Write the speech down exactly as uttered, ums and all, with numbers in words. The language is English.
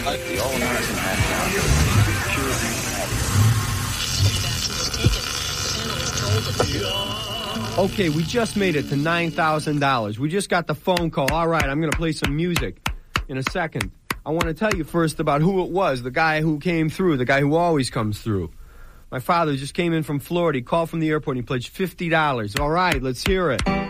The All-American Half-Pounder. Okay, we just made it to nine thousand dollars. We just got the phone call. All right, I'm going to play some music in a second. I want to tell you first about who it was, the guy who came through, the guy who always comes through. My father just came in from Florida. He called from the airport and he pledged fifty dollars. All right, let's hear it.